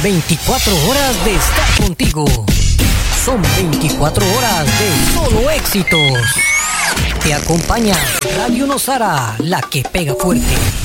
24 horas de estar contigo. Son 24 horas de solo éxitos. Te acompaña Radio Nosara, la que pega fuerte.